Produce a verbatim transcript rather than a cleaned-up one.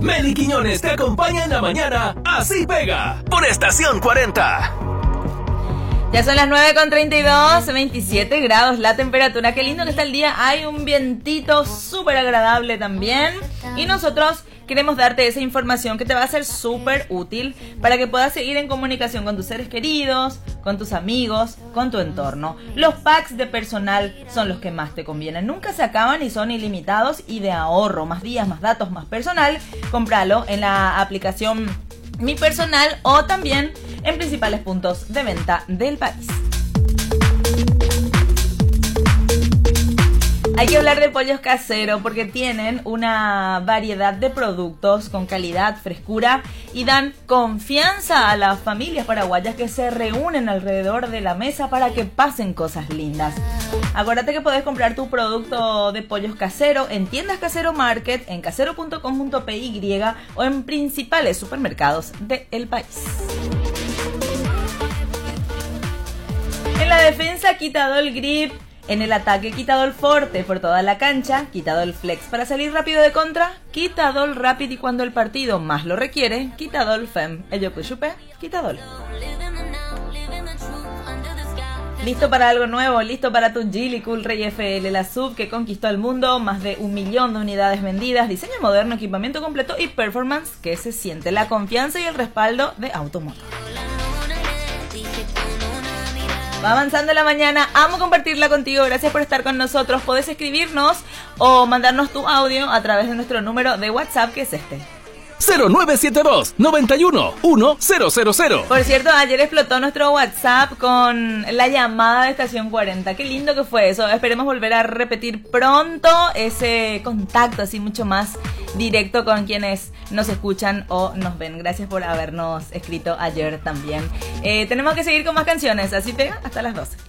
Meli Quiñones te acompaña en la mañana. Así pega. Por Estación cuarenta. Ya son las nueve con treinta y dos, veintisiete grados la temperatura. Qué lindo que está el día. Hay un vientito súper agradable también. Y nosotros queremos darte esa información que te va a ser súper útil para que puedas seguir en comunicación con tus seres queridos, con tus amigos, con tu entorno. Los packs de personal son los que más te convienen. Nunca se acaban y son ilimitados y de ahorro. Más días, más datos, más personal. Cómpralo en la aplicación Mi Personal o también en principales puntos de venta del país. Hay que hablar de Pollos Casero porque tienen una variedad de productos con calidad, frescura y dan confianza a las familias paraguayas que se reúnen alrededor de la mesa para que pasen cosas lindas. Acuérdate que podés comprar tu producto de Pollos Casero en tiendas Casero Market, en casero punto com punto pe y o en principales supermercados del país. En la defensa, Quitadol Grip. En el ataque, Quitadol Forte por toda la cancha, Quitadol Flex para salir rápido de contra, Quitadol Rapid y cuando el partido más lo requiere, Quitadol Fem, el yo chupe, Quitadol. ¿Listo para algo nuevo? ¿Listo para tu Geely Cool Ray F L, la sub que conquistó el mundo? Más de un millón de unidades vendidas, diseño moderno, equipamiento completo y performance que se siente, la confianza y el respaldo de Automotor. Va avanzando la mañana, amo compartirla contigo, gracias por estar con nosotros. Podés escribirnos o mandarnos tu audio a través de nuestro número de WhatsApp, que es este: cero nueve siete dos, noventa y uno, uno cero cero cero. Por cierto, ayer explotó nuestro WhatsApp con la llamada de Estación cuarenta. Qué lindo que fue eso. Esperemos volver a repetir pronto ese contacto así mucho más directo con quienes nos escuchan o nos ven. Gracias por habernos escrito ayer también. Eh, tenemos que seguir con más canciones. Así pega hasta las doce.